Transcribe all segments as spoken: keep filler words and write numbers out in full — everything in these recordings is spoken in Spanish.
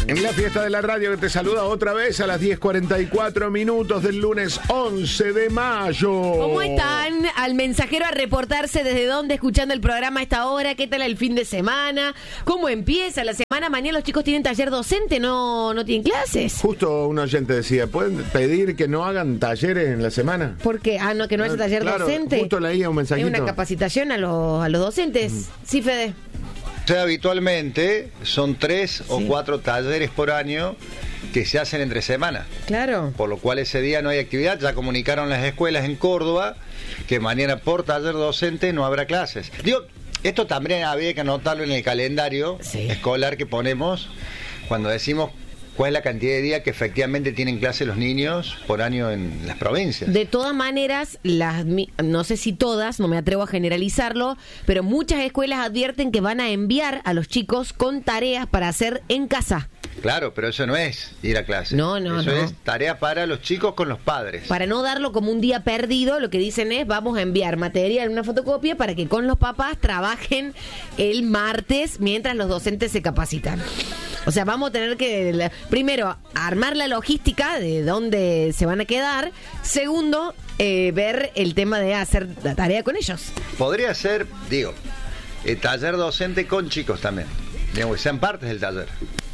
En la fiesta de la radio que te saluda otra vez a las diez cuarenta y cuatro minutos del lunes once de mayo. ¿Cómo están? Al mensajero a reportarse desde dónde escuchando el programa a esta hora. ¿Qué tal el fin de semana? ¿Cómo empieza la semana? Mañana los chicos tienen taller docente, no, no tienen clases. Justo un oyente decía, ¿pueden pedir que no hagan talleres en la semana? ¿Por qué? Ah, no, que no haya taller claro, docente. Justo leía un mensajito. Es una capacitación a los, a los docentes. Mm. Sí, Fede. O sea, habitualmente son tres sí. o cuatro talleres por año que se hacen entre semanas. Claro. Por lo cual ese día no hay actividad. Ya comunicaron las escuelas en Córdoba que mañana por taller docente no habrá clases. Digo, esto también había que anotarlo en el calendario sí. escolar que ponemos cuando decimos cuál es la cantidad de días que efectivamente tienen clase los niños por año en las provincias. De todas maneras, las, no sé si todas, no me atrevo a generalizarlo, pero muchas escuelas advierten que van a enviar a los chicos con tareas para hacer en casa. Claro, pero eso no es ir a clase. No, no, eso no. es tarea para los chicos con los padres. Para no darlo como un día perdido, lo que dicen es vamos a enviar material en una fotocopia para que con los papás trabajen el martes mientras los docentes se capacitan. O sea, vamos a tener que, primero, armar la logística de dónde se van a quedar. Segundo, eh, ver el tema de hacer la tarea con ellos. Podría ser, digo, el taller docente con chicos también. Digamos, que sean partes del taller.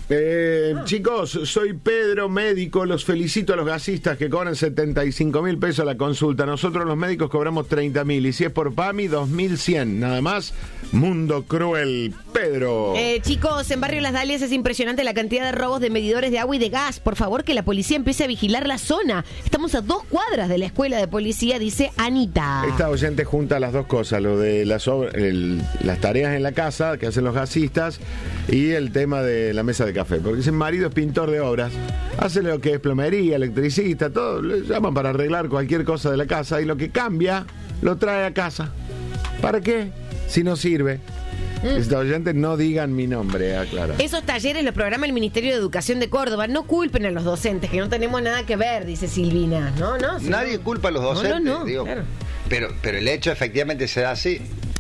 Eh, chicos, soy Pedro, médico. Los felicito a los gasistas que cobran setenta y cinco mil pesos la consulta. Nosotros los médicos cobramos treinta mil. Y si es por PAMI, dos mil cien. Nada más. Mundo cruel. Pedro. Eh, chicos, en Barrio Las Dalias es impresionante la cantidad de robos de medidores de agua y de gas. Por favor, que la policía empiece a vigilar la zona. Estamos a dos cuadras de la escuela de policía, dice Anita. Esta oyente junta las dos cosas, lo de las, el, las tareas en la casa que hacen los gasistas y el tema de la mesa de café. Porque ese marido es pintor de obras, hace lo que es plomería, electricista, todo, le llaman para arreglar cualquier cosa de la casa y lo que cambia lo trae a casa. ¿Para qué? Si no sirve. Estos oyentes no digan mi nombre, aclaro. Esos talleres los programa el Ministerio de Educación de Córdoba. No culpen a los docentes, que no tenemos nada que ver, dice Silvina. No, no. Si Nadie no. culpa a los docentes, no, no, no, digo. Claro. Pero, pero el hecho efectivamente se da así.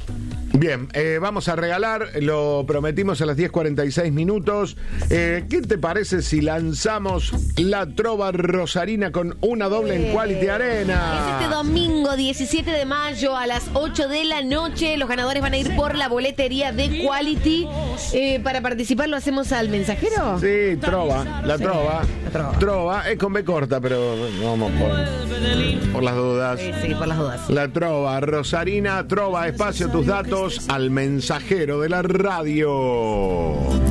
Bien, eh, vamos a regalar, lo prometimos a las diez cuarenta y seis minutos. Eh, ¿Qué te parece si lanzamos la trova rosarina con una doble en Quality Arena? Es este domingo diecisiete de mayo a las ocho de la noche. Los ganadores van a ir por la boletería de Quality. Eh, para participar, ¿lo hacemos al mensajero? Sí, trova, la, sí, trova, la trova. Trova, es con B corta, pero vamos por, por las dudas. Sí, sí, por las dudas. La trova rosarina, trova, espacio, tus datos al mensajero de la radio.